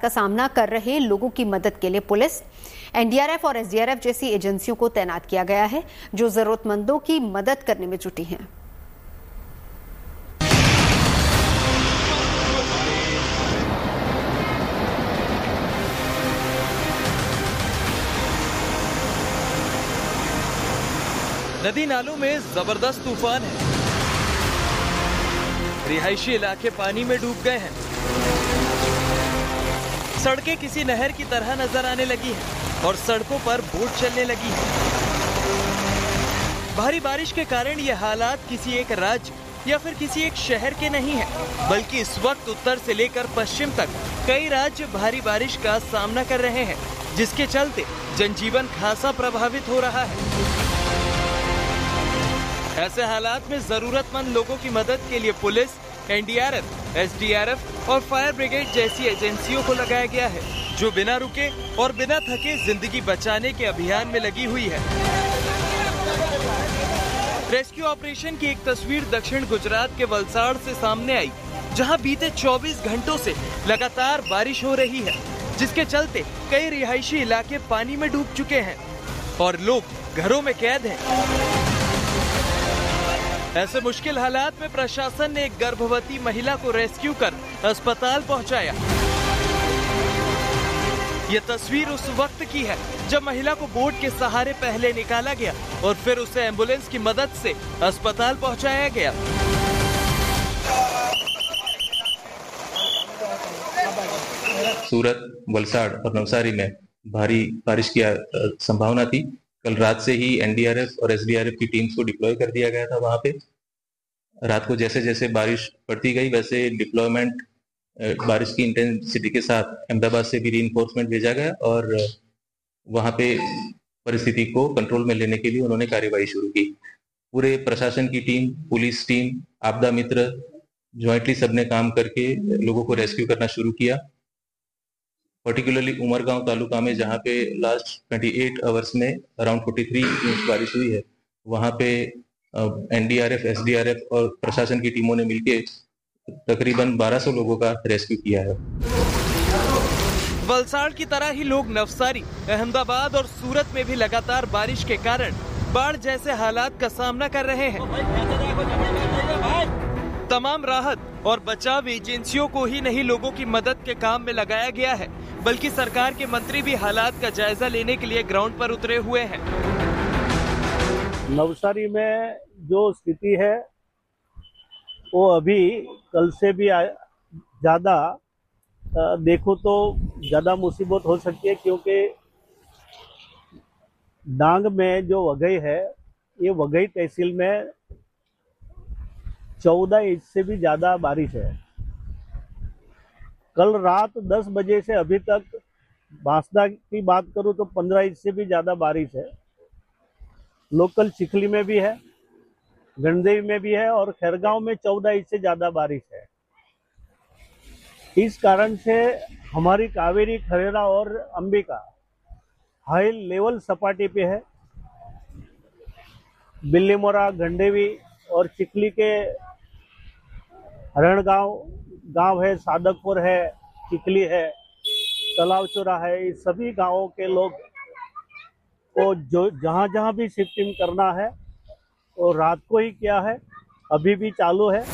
का सामना कर रहे लोगों की मदद के लिए पुलिस, एनडीआरएफ और एसडीआरएफ जैसी एजेंसियों को तैनात किया गया है, जो जरूरतमंदों की मदद करने में जुटी हैं। नदी नालों में जबरदस्त तूफान है। रिहायशी इलाके पानी में डूब गए हैं। सड़कें किसी नहर की तरह नजर आने लगी हैं और सड़कों पर बोट चलने लगी है। भारी बारिश के कारण ये हालात किसी एक राज्य या फिर किसी एक शहर के नहीं है, बल्कि इस वक्त उत्तर से लेकर पश्चिम तक कई राज्य भारी बारिश का सामना कर रहे हैं, जिसके चलते जनजीवन खासा प्रभावित हो रहा है। ऐसे हालात में जरूरतमंद लोगों की मदद के लिए पुलिस, एनडीआरएफ, एसडीआरएफ और फायर ब्रिगेड जैसी एजेंसियों को लगाया गया है, जो बिना रुके और बिना थके जिंदगी बचाने के अभियान में लगी हुई है। रेस्क्यू ऑपरेशन की एक तस्वीर दक्षिण गुजरात के वलसाड़ से सामने आई, जहां बीते 24 घंटों से लगातार बारिश हो रही है, जिसके चलते कई रिहायशी इलाके पानी में डूब चुके हैं और लोग घरों में कैद हैं। ऐसे मुश्किल हालात में प्रशासन ने एक गर्भवती महिला को रेस्क्यू कर अस्पताल पहुंचाया। ये तस्वीर उस वक्त की है जब महिला को बोट के सहारे पहले निकाला गया और फिर उसे एम्बुलेंस की मदद से अस्पताल पहुंचाया गया। सूरत, वलसाड़ और नवसारी में भारी बारिश की संभावना थी। कल रात से ही एनडीआरएफ और एसडीआरएफ की टीम्स को डिप्लॉय कर दिया गया था। वहां पे रात को जैसे जैसे बारिश पड़ती गई, वैसे डिप्लॉयमेंट बारिश की इंटेंसिटी के साथ अहमदाबाद से भी रीइंफोर्समेंट भेजा गया और वहां पे परिस्थिति को कंट्रोल में लेने के लिए उन्होंने कार्यवाही शुरू की। पूरे प्रशासन की टीम, पुलिस टीम, आपदा मित्र ज्वाइंटली सबने काम करके लोगों को रेस्क्यू करना शुरू किया। पर्टिकुलरली उमरगांव तालुका में, जहाँ पे लास्ट 28 आवर्स में अराउंड 43 इंच बारिश हुई है, वहाँ पे एनडीआरएफ, एसडीआरएफ और प्रशासन की टीमों ने मिलकर तकरीबन 1200 लोगों का रेस्क्यू किया है। वलसाड़ की तरह ही लोग नवसारी, अहमदाबाद और सूरत में भी लगातार बारिश के कारण बाढ़ जैसे हालात का सामना कर रहे हैं। तमाम राहत और बचाव एजेंसियों को ही नहीं लोगों की मदद के काम में लगाया गया है, बल्कि सरकार के मंत्री भी हालात का जायजा लेने के लिए ग्राउंड पर उतरे हुए हैं। नवसारी में जो स्थिति है वो अभी कल से भी ज्यादा देखो तो ज्यादा मुसीबत हो सकती है, क्योंकि डांग में जो वघई है, ये वघई तहसील में 14 इंच से भी ज्यादा बारिश है। कल रात 10 बजे से अभी तक बांसदा की बात करूं तो 15 इंच से भी ज्यादा बारिश है। लोकल चिखली में भी है, गंडेवी में भी है और खैरगांव में 14 इंच से ज्यादा बारिश है। इस कारण से हमारी कावेरी, खरेरा और अंबिका हाई लेवल सपाटी पे है। बिल्लीमोरा, गंडेवी और चिखली के हरणगांव गांव है, सादकपुर है, चिखली है, तलावचोरा है, इस सभी गांवों के लोग को जो जहां भी शिफ्टिंग करना है वो रात को ही किया है, अभी भी चालू है।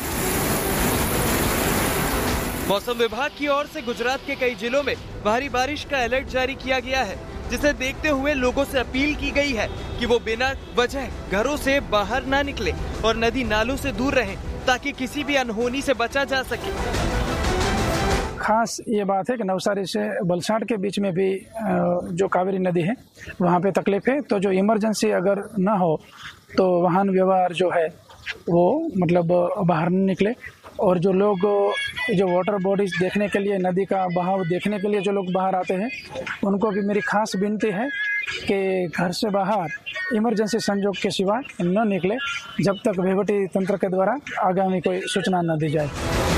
मौसम विभाग की ओर से गुजरात के कई जिलों में भारी बारिश का अलर्ट जारी किया गया है, जिसे देखते हुए लोगों से अपील की गई है कि वो बिना वजह घरों से बाहर ना निकले और नदी नालों से दूर रहें, ताकि किसी भी अनहोनी से बचा जा सके। खास ये बात है कि नवसारी से वलसाड़ के बीच में भी जो कावेरी नदी है वहाँ पे तकलीफ है, तो जो इमरजेंसी अगर ना हो तो वाहन व्यवहार जो है वो मतलब बाहर नहीं निकले। और जो लोग जो वाटर बॉडीज देखने के लिए, नदी का बहाव देखने के लिए जो लोग बाहर आते हैं, उनको भी मेरी खास विनती है कि घर से बाहर इमरजेंसी संजोग के सिवा न निकले जब तक वहीवटी तंत्र के द्वारा आगामी कोई सूचना न दी जाए।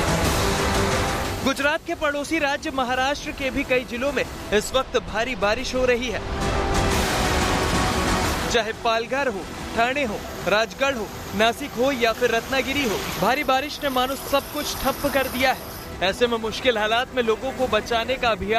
गुजरात के पड़ोसी राज्य महाराष्ट्र के भी कई जिलों में इस वक्त भारी बारिश हो रही है। चाहे पालघर हो, ठाणे हो, राजगढ़ हो, नासिक हो या फिर रत्नागिरी हो, भारी बारिश ने मानो सब कुछ ठप्प कर दिया है। ऐसे में मुश्किल हालात में लोगों को बचाने का अभियान